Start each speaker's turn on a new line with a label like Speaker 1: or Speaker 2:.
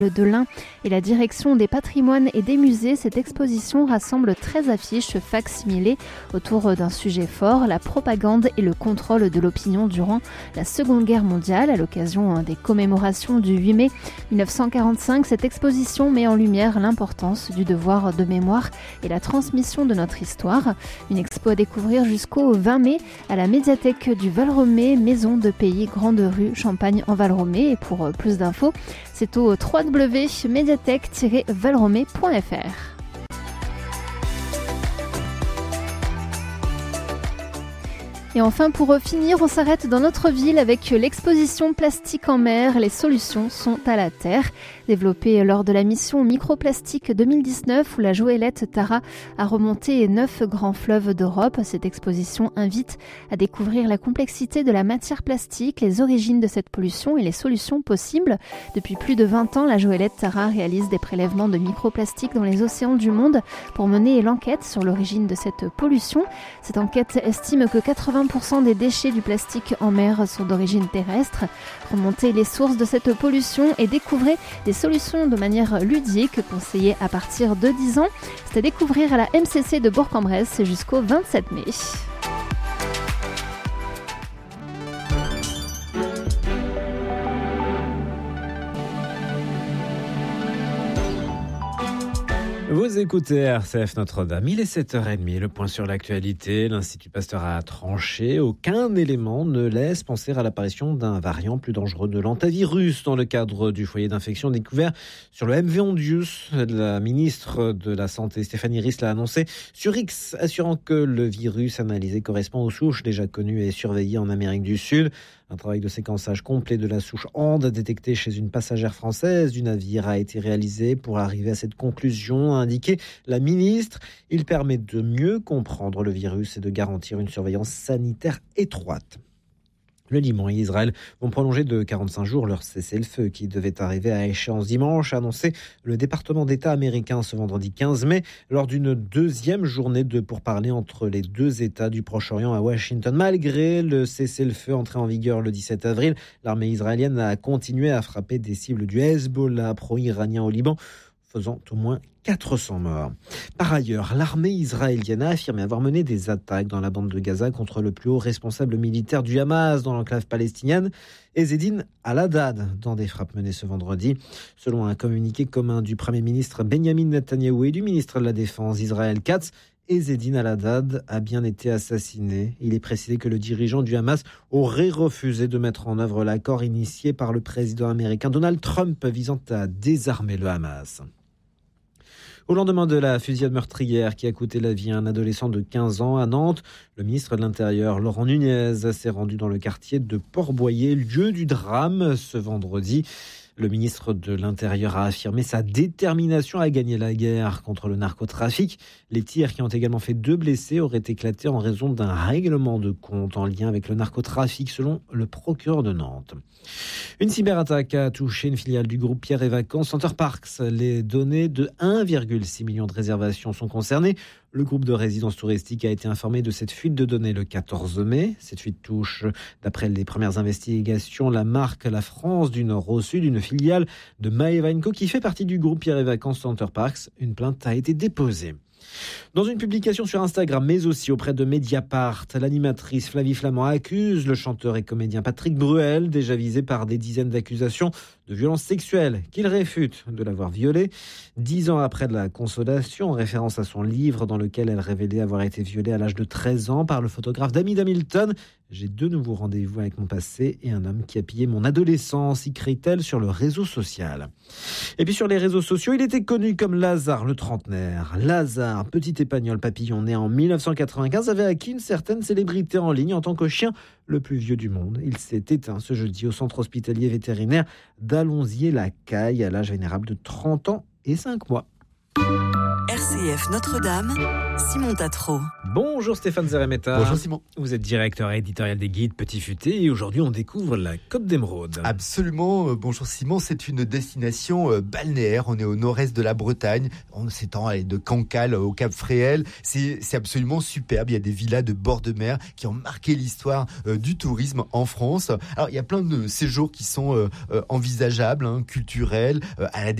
Speaker 1: de l'Ain et la direction des patrimoines et des musées, cette exposition rassemble 13 affiches facsimilées autour d'un sujet fort, la propagande et le contrôle de l'opinion durant la Seconde Guerre mondiale. À l'occasion des commémorations du 8 mai 1945, cette exposition met en lumière l'importance du devoir de mémoire et la transmission de notre histoire. Une expo à découvrir jusqu'au 20 mai à la médiathèque du Val-Romée, maison de pays, grande rue, Champagne en Val-Romée. Et pour plus d'infos, c'est au www.mediathèque-valromée.fr. Et enfin, pour finir, on s'arrête dans notre ville avec l'exposition Plastique en mer. Les solutions sont à la terre. Développée lors de la mission Microplastique 2019 où la Joëlette Tara a remonté 9 grands fleuves d'Europe, cette exposition invite à découvrir la complexité de la matière plastique, les origines de cette pollution et les solutions possibles. Depuis plus de 20 ans, la Joëlette Tara réalise des prélèvements de microplastiques dans les océans du monde pour mener l'enquête sur l'origine de cette pollution. Cette enquête estime que 80% des déchets du plastique en mer sont d'origine terrestre. Remonter les sources de cette pollution et découvrir des solutions de manière ludique, conseillées à partir de 10 ans. C'est à découvrir à la MCC de Bourg-en-Bresse jusqu'au 27 mai.
Speaker 2: Vous écoutez RCF Notre-Dame, il est 7h30, le point sur l'actualité. L'Institut Pasteur a tranché. Aucun élément ne laisse penser à l'apparition d'un variant plus dangereux de l'hantavirus dans le cadre du foyer d'infection découvert sur le MV Ondius. La ministre de la Santé, Stéphanie Ries, l'a annoncé sur X, assurant que le virus analysé correspond aux souches déjà connues et surveillées en Amérique du Sud. Un travail de séquençage complet de la souche Ande détectée chez une passagère française du navire a été réalisé pour arriver à cette conclusion, a indiqué la ministre. Il permet de mieux comprendre le virus et de garantir une surveillance sanitaire étroite. Le Liban et Israël vont prolonger de 45 jours leur cessez-le-feu qui devait arriver à échéance dimanche, a annoncé le département d'État américain ce vendredi 15 mai lors d'une deuxième journée de pourparlers entre les deux États du Proche-Orient à Washington. Malgré le cessez-le-feu entré en vigueur le 17 avril, l'armée israélienne a continué à frapper des cibles du Hezbollah pro-iranien au Liban, faisant au moins 400 morts. Par ailleurs, l'armée israélienne a affirmé avoir mené des attaques dans la bande de Gaza contre le plus haut responsable militaire du Hamas dans l'enclave palestinienne, Ezzedine Al-Haddad, dans des frappes menées ce vendredi. Selon un communiqué commun du Premier ministre Benjamin Netanyahou et du ministre de la Défense Israël Katz, Ezzedine Al-Haddad a bien été assassiné. Il est précisé que le dirigeant du Hamas aurait refusé de mettre en œuvre l'accord initié par le président américain Donald Trump visant à désarmer le Hamas. Au lendemain de la fusillade meurtrière qui a coûté la vie à un adolescent de 15 ans à Nantes, le ministre de l'Intérieur, Laurent Nunez, s'est rendu dans le quartier de Port-Boyer, lieu du drame, ce vendredi. Le ministre de l'Intérieur a affirmé sa détermination à gagner la guerre contre le narcotrafic. Les tirs qui ont également fait 2 blessés auraient éclaté en raison d'un règlement de compte en lien avec le narcotrafic, selon le procureur de Nantes. Une cyberattaque a touché une filiale du groupe Pierre et Vacances Center Parcs. Les données de 1,6 million de réservations sont concernées. Le groupe de résidence touristique a été informé de cette fuite de données le 14 mai. Cette fuite touche, d'après les premières investigations, la marque La France du Nord au Sud, une filiale de Maeva & Co qui fait partie du groupe Pierre et Vacances Center Parcs. Une plainte a été déposée. Dans une publication sur Instagram, mais aussi auprès de Mediapart, l'animatrice Flavie Flament accuse le chanteur et comédien Patrick Bruel, déjà visé par des dizaines d'accusations de violences sexuelles, qu'il réfute de l'avoir violée. 10 ans après de la consolation, en référence à son livre dans lequel elle révélait avoir été violée à l'âge de 13 ans par le photographe David Hamilton. J'ai de nouveaux rendez-vous avec mon passé et un homme qui a pillé mon adolescence, écrit-elle sur le réseau social. Et puis sur les réseaux sociaux, il était connu comme Lazare, le trentenaire. Lazare, petit épagnol papillon né en 1995, avait acquis une certaine célébrité en ligne en tant que chien le plus vieux du monde. Il s'est éteint ce jeudi au centre hospitalier vétérinaire d'Allonzier-la-Caille à l'âge vénérable de 30 ans et 5 mois.
Speaker 3: RCF Notre-Dame, Simon Tatro.
Speaker 2: Bonjour Stéphane Zeremeta.
Speaker 4: Bonjour Simon.
Speaker 2: Vous êtes directeur éditorial des guides Petit Futé et aujourd'hui on découvre la Côte d'Émeraude.
Speaker 4: Absolument. Bonjour Simon, c'est une destination balnéaire. On est au nord-est de la Bretagne. On s'étend de Cancale au Cap Fréhel. C'est absolument superbe. Il y a des villas de bord de mer qui ont marqué l'histoire du tourisme en France. Alors il y a plein de séjours qui sont envisageables, culturels, à la